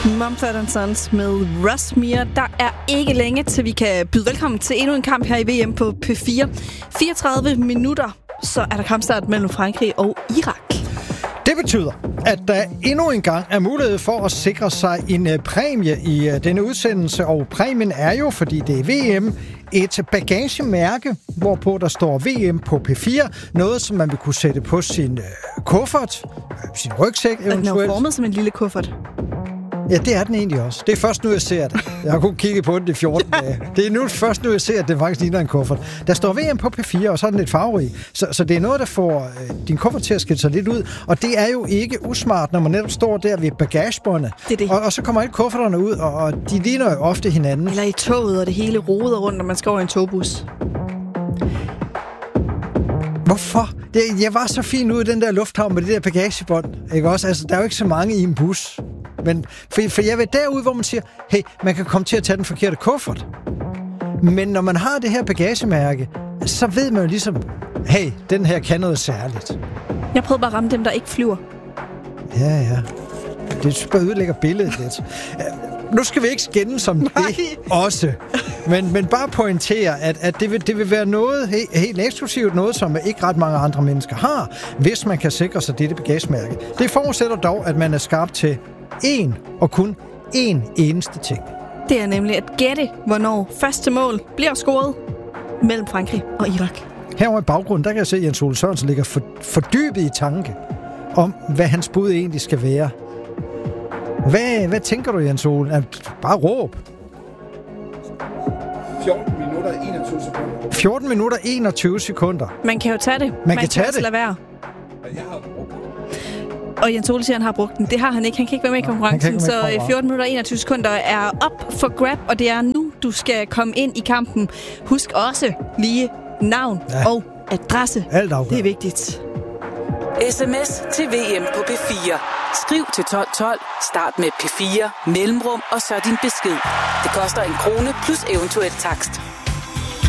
Mumford & Sons med Rusmere. Der er ikke længe til vi kan byde velkommen til endnu en kamp her i VM på P4. 34 minutter, så er der kampstart mellem Frankrig og Irak. Det betyder, at der endnu en gang er mulighed for at sikre sig en præmie i denne udsendelse, og præmien er jo, fordi det er VM, et bagagemærke, hvorpå der står VM på P4. Noget, som man vil kunne sætte på sin kuffert, sin rygsæk eventuelt. Den er formet som en lille kuffert. Ja, det er den egentlig også. Det er først nu, jeg ser det. Jeg har kun kigget på den i 14 dage. Det er nu først nu, jeg ser, at det faktisk ligner en kuffert. Der står VM på P4, og så er den lidt farverig. Så det er noget, der får din kuffert til at skille sig lidt ud. Og det er jo ikke usmart, når man netop står der ved bagagebåndet. Det. Og så kommer alle kufferterne ud, og de ligner jo ofte hinanden. Eller i toget, og det hele roder rundt, når man skal over en togbus. Hvorfor? Jeg var så fin ud i den der lufthavn med det der bagagebånd. Ikke også? Altså, der er jo ikke så mange i en bus. Men for jeg vil derud, hvor man siger, hey, man kan komme til at tage den forkerte kuffert. Men når man har det her bagagemærke, så ved man jo ligesom, hey, den her kan noget særligt. Jeg prøvede bare at ramme dem, der ikke flyver. Ja. Det bare ødelægger billedet lidt. Nu skal vi ikke skændes som det også. Men bare pointere, at det vil være noget helt eksklusivt, noget som ikke ret mange andre mennesker har, hvis man kan sikre sig dette bagagemærke. Det forudsætter dog, at man er skarp til én og kun én eneste ting. Det er nemlig at gætte, hvornår første mål bliver scoret mellem Frankrig og Irak. Herovre i baggrunden, der kan jeg se, at Jens Ole Sørensen ligger fordybet i tanke om, hvad hans bud egentlig skal være. Hvad tænker du, Jens Ole? Bare råb. 14 minutter og 21 sekunder. 14 minutter og 21 sekunder. Man kan jo tage det. Man kan tage også det. Lade være. Jeg har brugt den. Og Jens Ole siger, han har brugt den. Det har han ikke. Han kan ikke være med i konkurrencen. Så 14 minutter og 21 sekunder er op for grab, og det er nu, du skal komme ind i kampen. Husk også lige navn og adresse. Alt afgør. Det er vigtigt. SMS til VM på P4. Skriv til 1212, start med P4, mellemrum og så din besked. Det koster 1 krone plus eventuelt takst.